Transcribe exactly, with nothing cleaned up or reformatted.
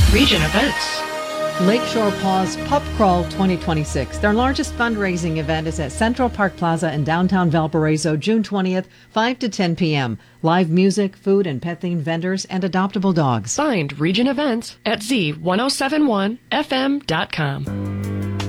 Region Events. Lakeshore Paws Pup Crawl twenty twenty-six. Their largest fundraising event is at Central Park Plaza in downtown Valparaiso, June twentieth, five to ten p.m. Live music, food, and pet-themed vendors, and adoptable dogs. Find Region Events at z ten seventy-one f m dot com.